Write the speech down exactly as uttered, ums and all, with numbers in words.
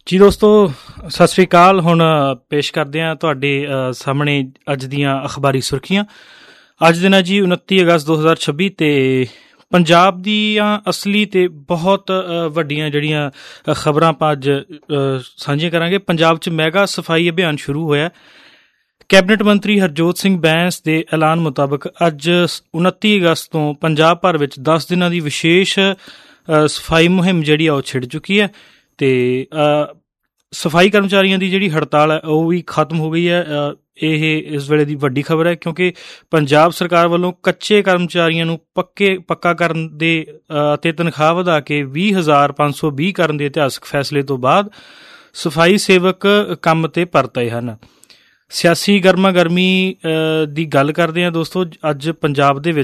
ਜੀ ਦੋਸਤੋ, ਸਤਿ ਸ਼੍ਰੀ ਅਕਾਲ। ਹੁਣ ਪੇਸ਼ ਕਰਦੇ ਹਾਂ ਤੁਹਾਡੇ ਸਾਹਮਣੇ ਅੱਜ ਦੀਆਂ ਅਖਬਾਰੀ ਸੁਰਖੀਆਂ। ਅੱਜ ਦਿਨ ਹੈ ਜੀ ਉਨੱਤੀ ਅਗਸਤ ਦੋ ਹਜ਼ਾਰ ਛੱਬੀ ਅਤੇ ਪੰਜਾਬ ਦੀਆਂ ਅਸਲੀ ਅਤੇ ਬਹੁਤ ਵੱਡੀਆਂ ਜਿਹੜੀਆਂ ਖਬਰਾਂ ਆਪਾਂ ਅੱਜ ਸਾਂਝੀਆਂ ਕਰਾਂਗੇ। ਪੰਜਾਬ 'ਚ ਮੈਗਾ ਸਫਾਈ ਅਭਿਆਨ ਸ਼ੁਰੂ ਹੋਇਆ। ਕੈਬਨਿਟ ਮੰਤਰੀ ਹਰਜੋਤ ਸਿੰਘ ਬੈਂਸ ਦੇ ਐਲਾਨ ਮੁਤਾਬਕ ਅੱਜ ਉਨੱਤੀ ਅਗਸਤ ਤੋਂ ਪੰਜਾਬ ਭਰ ਵਿੱਚ ਦਸ ਦਿਨਾਂ ਦੀ ਵਿਸ਼ੇਸ਼ ਸਫਾਈ ਮੁਹਿੰਮ ਜਿਹੜੀ ਆ ਉਹ ਛਿੜ ਚੁੱਕੀ ਹੈ ਅਤੇ ਸਫਾਈ ਕਰਮਚਾਰੀਆਂ ਦੀ ਜਿਹੜੀ ਹੜਤਾਲ ਹੈ ਉਹ ਵੀ ਖਤਮ ਹੋ ਗਈ ਹੈ। ਇਹ ਇਸ ਵੇਲੇ ਦੀ ਵੱਡੀ ਖਬਰ ਹੈ ਕਿਉਂਕਿ ਪੰਜਾਬ ਸਰਕਾਰ ਵੱਲੋਂ ਕੱਚੇ ਕਰਮਚਾਰੀਆਂ ਨੂੰ ਪੱਕੇ ਪੱਕਾ ਕਰਨ ਦੇ ਅਤੇ ਤਨਖਾਹ ਵਧਾ ਕੇ ਵੀਹ ਹਜ਼ਾਰ ਪੰਜ ਸੌ ਵੀਹ ਕਰਨ ਦੇ ਇਤਿਹਾਸਕ ਫੈਸਲੇ ਤੋਂ ਬਾਅਦ ਸਫਾਈ ਸੇਵਕ ਕੰਮ 'ਤੇ ਪਰਤ ਆਏ ਹਨ। ਸਿਆਸੀ ਗਰਮਾ ਗਰਮੀ ਦੀ ਗੱਲ ਕਰਦੇ ਹਾਂ ਦੋਸਤੋ। ਅੱਜ ਪੰਜਾਬ ਦੇ ਵਿੱਚ